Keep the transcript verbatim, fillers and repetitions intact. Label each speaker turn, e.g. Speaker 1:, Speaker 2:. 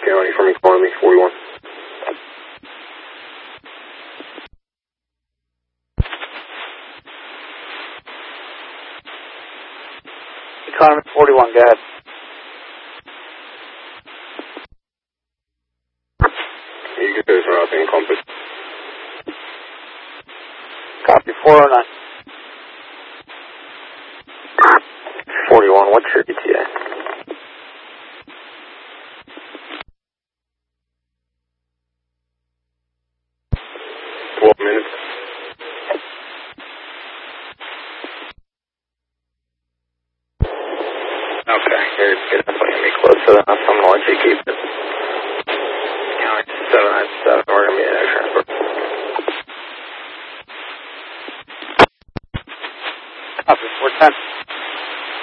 Speaker 1: County from Economy forty-one.
Speaker 2: Economy forty-one, go ahead.
Speaker 1: You guys are out in Compass.
Speaker 2: Copy, four oh nine.
Speaker 1: forty-one, what's your E T A? twelve minutes. Okay, you're, you're definitely going to be close to that. I'm going to let you keep it. County seven nine seven, we're going to be